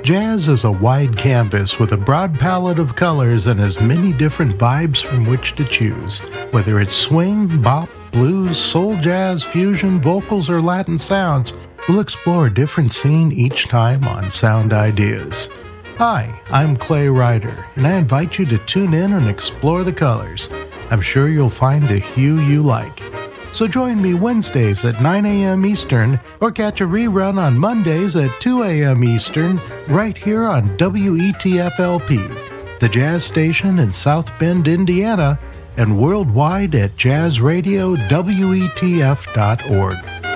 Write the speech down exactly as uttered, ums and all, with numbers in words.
Jazz is a wide canvas with a broad palette of colors and as many different vibes from which to choose. Whether it's swing, bop, blues, soul jazz, fusion, vocals, or Latin sounds, we'll explore a different scene each time on Sound Ideas. Hi, I'm Clay Ryder, and I invite you to tune in and explore the colors. I'm sure you'll find a hue you like. So join me Wednesdays at nine a.m. Eastern, or catch a rerun on Mondays at two a.m. Eastern, right here on W E T F L P, the jazz station in South Bend, Indiana, and worldwide at jazz radio W E T F dot org.